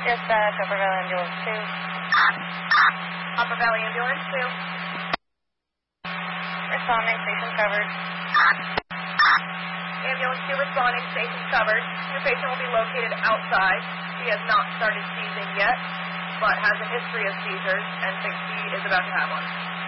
Dispatch, Upper Valley Ambulance 2. Upper Valley Ambulance 2. Responding, station covered. Ambulance 2 responding, station covered. Your patient will be located outside. He has not started seizing yet, but has a history of seizures and thinks he is about to have one.